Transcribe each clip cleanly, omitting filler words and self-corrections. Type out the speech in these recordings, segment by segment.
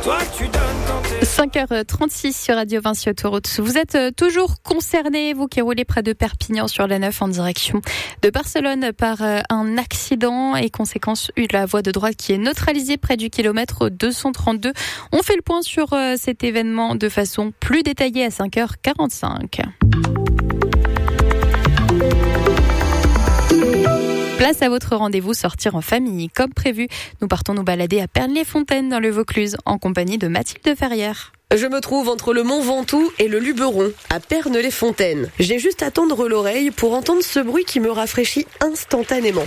5h36 sur Radio Vinci Autoroute. Vous êtes toujours concernés, vous qui roulez près de Perpignan sur la 9 en direction de Barcelone par un accident et conséquence la voie de droite qui est neutralisée près du kilomètre 232. On fait le point sur cet événement de façon plus détaillée à 5h45. Place à votre rendez-vous sortir en famille. Comme prévu, nous partons nous balader à Pernes-les-Fontaines dans le Vaucluse en compagnie de Mathilde Ferrière. Je me trouve entre le Mont Ventoux et le Luberon, à Pernes-les-Fontaines. J'ai juste à tendre l'oreille pour entendre ce bruit qui me rafraîchit instantanément.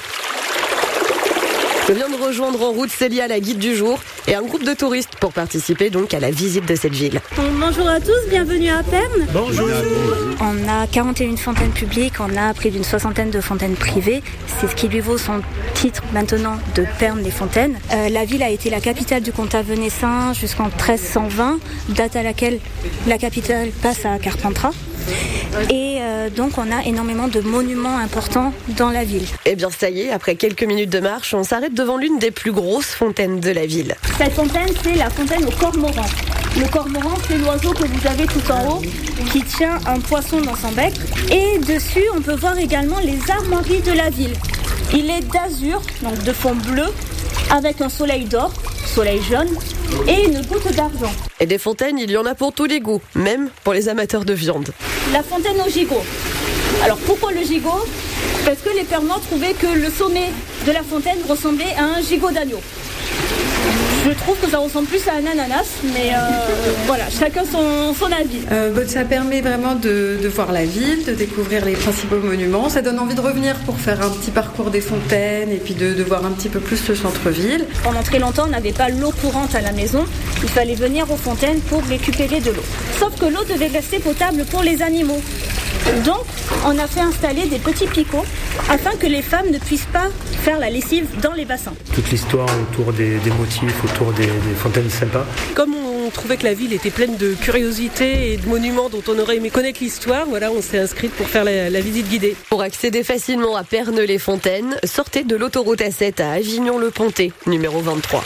Je viens de rejoindre en route Célia, la guide du jour, et un groupe de touristes pour participer donc à la visite de cette ville. Bonjour à tous, bienvenue à Pernes. Bonjour. On a 41 fontaines publiques, on a près d'une 60aine de fontaines privées. C'est ce qui lui vaut son titre maintenant de Pernes-les-Fontaines. La ville a été la capitale du comtat venessin jusqu'en 1320, date à laquelle la capitale passe à Carpentras. Et donc on a énormément de monuments importants dans la ville. Eh bien ça y est, après quelques minutes de marche, on s'arrête devant l'une des plus grosses fontaines de la ville. Cette fontaine, c'est la fontaine au cormoran. Le cormoran, c'est l'oiseau que vous avez tout en haut, qui tient un poisson dans son bec. Et dessus, on peut voir également les armoiries de la ville. Il est d'azur, donc de fond bleu, avec un soleil d'or, soleil jaune, et une goutte d'argent. Et des fontaines, il y en a pour tous les goûts, même pour les amateurs de viande. La fontaine au gigot. Alors pourquoi le gigot ? Parce que les Pernois trouvaient que le sommet de la fontaine ressemblait à un gigot d'agneau. Je trouve que ça ressemble plus à un ananas, mais voilà, chacun son avis. Ça permet vraiment de voir la ville, de découvrir les principaux monuments. Ça donne envie de revenir pour faire un petit parcours des fontaines et puis de voir un petit peu plus le centre-ville. Pendant très longtemps, on n'avait pas l'eau courante à la maison. Il fallait venir aux fontaines pour récupérer de l'eau. Sauf que l'eau devait rester potable pour les animaux. Donc, on a fait installer des petits picots afin que les femmes ne puissent pas faire la lessive dans les bassins. Toute l'histoire autour des motifs, autour des fontaines sympas. Comme on trouvait que la ville était pleine de curiosités et de monuments dont on aurait aimé connaître l'histoire, voilà, on s'est inscrite pour faire la visite guidée. Pour accéder facilement à Pernes-les-Fontaines, sortez de l'autoroute A7 à Avignon-le-Pontet, numéro 23.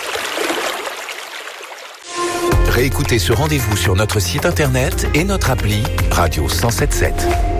Réécoutez ce rendez-vous sur notre site internet et notre appli Radio 107.7.